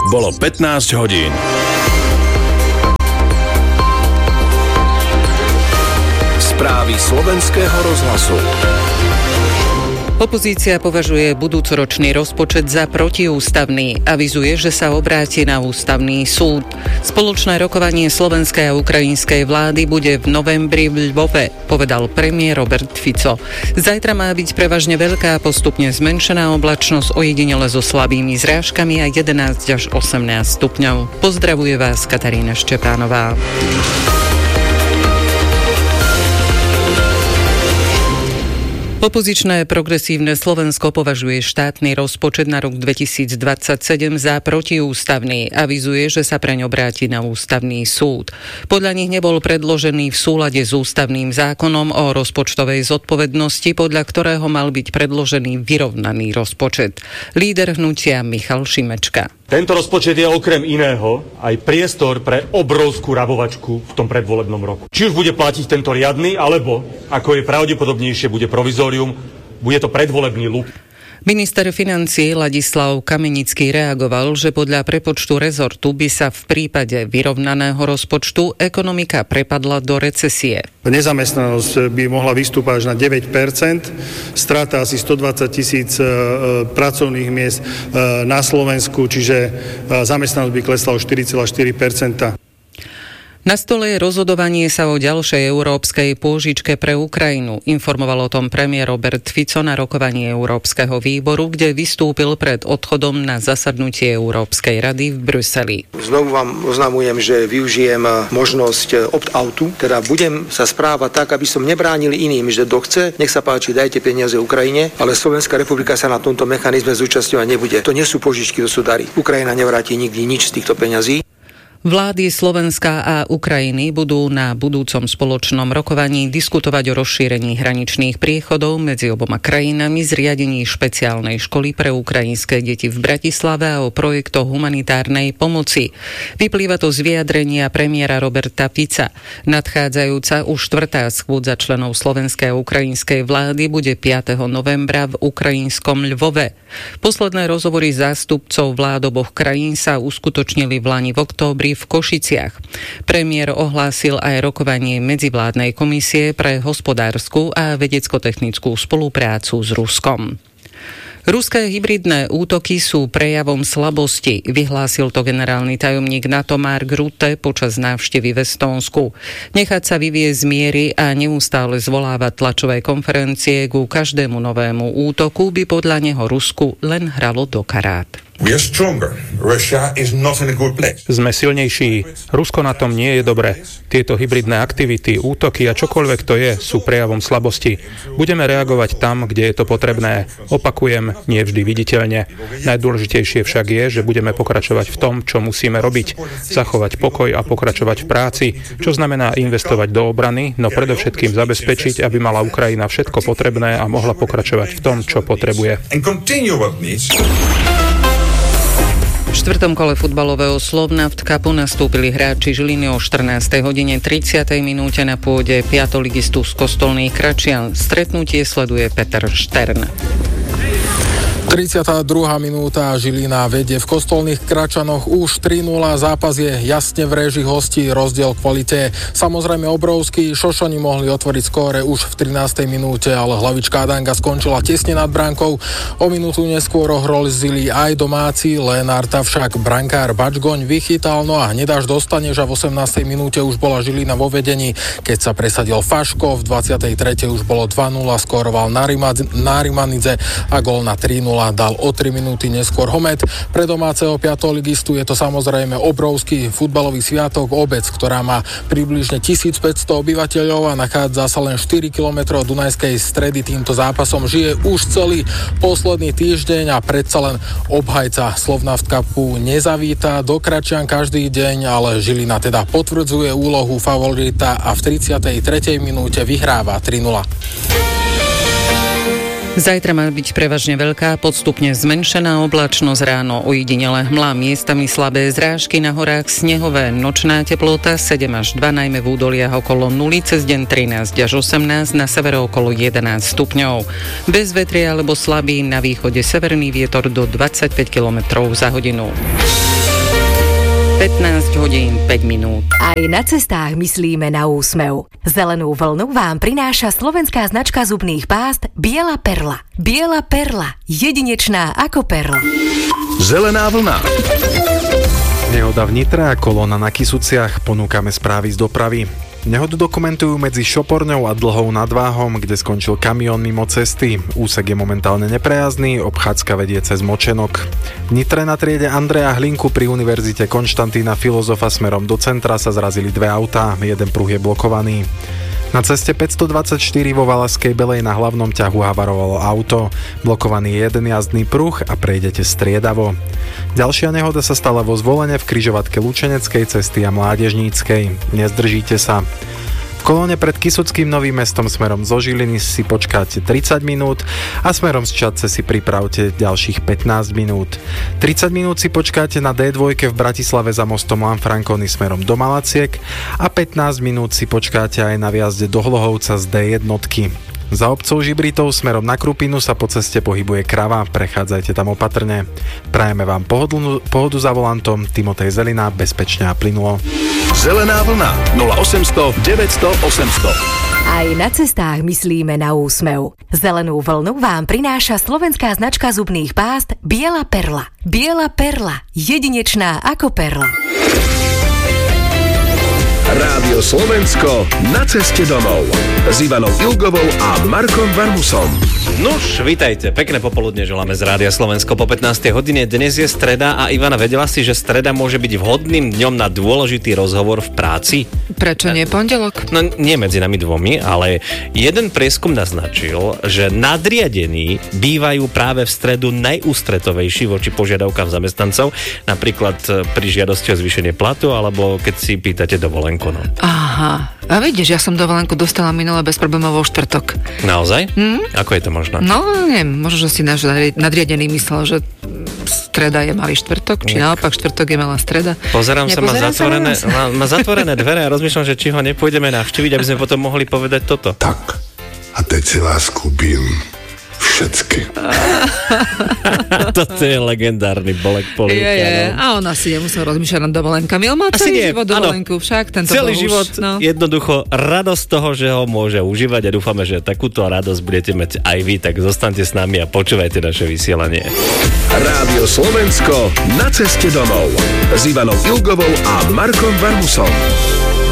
Bolo 15 hodín. Správy slovenského rozhlasu. Opozícia považuje budúcoročný rozpočet za protiústavný. Avizuje, že sa obráti na ústavný súd. Spoločné rokovanie slovenskej a ukrajinskej vlády bude v novembri v Lvove, povedal premiér Robert Fico. Zajtra má byť prevažne veľká a postupne zmenšená oblačnosť, ojedinele so slabými zrážkami a 11 až 18 stupňov. Pozdravuje vás Katarína Štepánová. Opozičné progresívne Slovensko považuje štátny rozpočet na rok 2027 za protiústavný. Avizuje, že sa preň obráti na ústavný súd. Podľa nich nebol predložený v súlade s ústavným zákonom o rozpočtovej zodpovednosti, podľa ktorého mal byť predložený vyrovnaný rozpočet. Líder hnutia Michal Šimečka. Tento rozpočet je okrem iného aj priestor pre obrovskú rabovačku v tom predvolebnom roku. Či už bude platiť tento riadny, alebo, ako je pravdepodobnejšie, bude provizórium, bude to predvolebný lup. Minister financií Ladislav Kamenický reagoval, že podľa prepočtu rezortu by sa v prípade vyrovnaného rozpočtu ekonomika prepadla do recesie. Nezamestnanosť by mohla vystúpať až na 9%, strata asi 120 000 pracovných miest na Slovensku, čiže zamestnanosť by klesla o 4,4%. Na stole je rozhodovanie sa o ďalšej európskej pôžičke pre Ukrajinu. Informoval o tom premiér Robert Fico na rokovaní Európskeho výboru, kde vystúpil pred odchodom na zasadnutie Európskej rady v Bruseli. Znovu vám oznamujem, že využijem možnosť opt-outu, teda budem sa správať tak, aby som nebránil iným, že kto chce, nech sa páči, dajte peniaze Ukrajine, ale Slovenská republika sa na tomto mechanizme zúčastňovať nebude. To nie sú požičky, to sú dary. Ukrajina nevráti nikdy nič z týchto peňazí. Vlády Slovenska a Ukrajiny budú na budúcom spoločnom rokovaní diskutovať o rozšírení hraničných priechodov medzi oboma krajinami, zriadení špeciálnej školy pre ukrajinské deti v Bratislave a o projektoch humanitárnej pomoci. Vyplýva to z vyjadrenia premiéra Roberta Fica. Nadchádzajúca už 4. schôdza členov slovenskej a ukrajinskej vlády bude 5. novembra v ukrajinskom Lvove. Posledné rozhovory zástupcov vlád oboch krajín sa uskutočnili v lani v októbri v Košiciach. Premiér ohlásil aj rokovanie medzivládnej komisie pre hospodársku a vedecko-technickú spoluprácu s Ruskom. Ruské hybridné útoky sú prejavom slabosti, vyhlásil to generálny tajomník NATO Mark Rutte počas návštevy v Estónsku. Nechať sa vyviesť z miery a neustále zvolávať tlačové konferencie ku každému novému útoku by podľa neho Rusku len hralo do karát. Sme silnejší. Rusko na tom nie je dobre. Tieto hybridné aktivity, útoky a čokoľvek to je, sú prejavom slabosti. Budeme reagovať tam, kde je to potrebné. Opakujem, nie vždy viditeľne. Najdôležitejšie však je, že budeme pokračovať v tom, čo musíme robiť. Zachovať pokoj a pokračovať v práci, čo znamená investovať do obrany, no predovšetkým zabezpečiť, aby mala Ukrajina všetko potrebné a mohla pokračovať v tom, čo potrebuje. V štvrtom kole futbalového Slovnaft Cupu nastúpili hráči Žiliny o 14:30 na pôde 5. ligistu z Kostolných Kračian. Stretnutie sleduje Peter Štern. 32. minúta, Žilina vedie v Kostolných Kračanoch už 3-0, zápas je jasne v réžii hostí, rozdiel kvalite samozrejme obrovský, Šošoni mohli otvoriť skóre už v 13. minúte, ale hlavička Adanga skončila tesne nad bránkou, o minútu neskôr ohrozili aj domáci, Lénarta však brankár Bačgoň vychytal, no a hneď až dostaneš a v 18. minúte už bola Žilina vo vedení, keď sa presadil Faško, v 23. už bolo 2-0, skóroval Nárimanidze a gól na 3-0 dal o 3 minúty neskôr Homet. Pre domáceho 5. ligistu je to samozrejme obrovský futbalový sviatok, obec, ktorá má približne 1500 obyvateľov a nachádza sa len 4 km od Dunajskej Stredy. Týmto zápasom žije už celý posledný týždeň a predsa len obhajca Slovnaft Cupu nezavíta do Kračian každý deň, ale Žilina teda potvrdzuje úlohu favorita a v 33. minúte vyhráva 3-0. Zajtra má byť prevažne veľká, podstupne zmenšená oblačnosť, ráno ojedinele hmla, miestami slabé zrážky, na horách snehové, nočná teplota 7 až 2, najmä v údoliach okolo 0, cez deň 13 až 18, na severe okolo 11 stupňov. Bez vetria alebo slabý, na východe severný vietor do 25 km za hodinu. 15 hodín 5 minút. Aj na cestách myslíme na úsmev. Zelenú vlnu vám prináša slovenská značka zubných pást Biela perla. Biela perla. Jedinečná ako perla. Zelená vlna. Nehoda v Nitre a kolóna na Kysuciach. Ponúkame správy z dopravy. Nehodu dokumentujú medzi Šoporňou a Dlhou nad Váhom, kde skončil kamión mimo cesty. Úsek je momentálne neprejazdný, obchádzka vedie cez Močenok. V Nitre na triede Andreja Hlinku pri Univerzite Konštantína Filozofa smerom do centra sa zrazili dve autá, jeden pruh je blokovaný. Na ceste 524 vo Valašskej Belej na hlavnom ťahu havarovalo auto. Blokovaný je jeden jazdný pruh a prejdete striedavo. Ďalšia nehoda sa stala vo Zvolene v križovatke Lučeneckej cesty a Mládežníckej. Nezdržíte sa. V kolóne pred Kysuckým Novým Mestom smerom zo Žiliny si počkáte 30 minút a smerom z Čadce si pripravte ďalších 15 minút. 30 minút si počkáte na D2 v Bratislave za mostom Lanfranconi smerom do Malaciek a 15 minút si počkáte aj na vjazde do Hlohovca z D1. Za obcov Žibritov smerom na Krupinu sa po ceste pohybuje krava, prechádzajte tam opatrne. Prajeme vám pohodu za volantom, Timotej Zelina, bezpečne a plynulo. Zelená vlna 0800 900 800. Aj na cestách myslíme na úsmev. Zelenú vlnu vám prináša slovenská značka zubných pást Biela perla. Biela perla. Jedinečná ako perla. Rádio Slovensko na ceste domov s Ivanou Ilgovou a Markom Varmusom. Nuž, vítajte, pekné popoludne želáme z Rádia Slovensko po 15. hodine. Dnes je streda a Ivana, vedela si, že streda môže byť vhodným dňom na dôležitý rozhovor v práci? Prečo nie pondelok? No nie medzi nami dvomi, ale jeden prieskum naznačil, že nadriadení bývajú práve v stredu najústretovejší voči požiadavkám zamestnancov, napríklad pri žiadosti o zvýšenie platu alebo keď si pýtate dovolenku. No. Aha, a vidíš, ja som dovolenku dostala minule bez problémov vo štvrtok. Naozaj? Ako je to možné? No, neviem, možno, že si náš nadriadený myslel, že streda je malý štvrtok, či naopak štvrtok je malá streda. Pozerám sa, má zatvorené dvere a rozmýšľam, že či ho nepôjdeme navštíviť, aby sme potom mohli povedať toto. Tak, a teď si vás kúpim všetky. Toto je legendárny Bolek Polievka. Je. A on asi nemusel rozmýšľať nad dovolenkami. On má celý život dovolenku, však tento celý bol život, no. Jednoducho radosť toho, že ho môže užívať a dúfame, že takúto radosť budete mať aj vy, tak zostaňte s nami a počúvajte naše vysielanie. Rádio Slovensko na ceste domov s Ivanou Ilgovou a Markom Varmusom.